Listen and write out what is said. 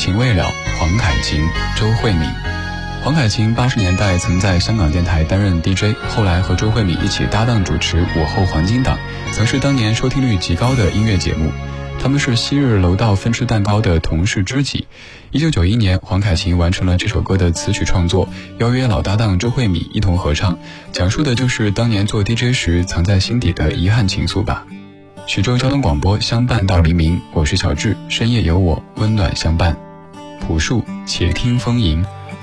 情未了，黄凯芹、周慧敏。黄凯芹80年代曾在香港电台担任 DJ， 后来和周慧敏一起搭档主持午后黄金档，曾是当年收听率极高的音乐节目。他们是昔日楼道分吃蛋糕的同事知己。1991年，黄凯芹完成了这首歌的词曲创作，邀约老搭档周慧敏一同合唱，讲述的就是当年做 DJ 时藏在心底的遗憾情愫吧。徐州交通广播，相伴到黎明，我是小智，深夜有我，温暖相伴。朴树，且听风吟。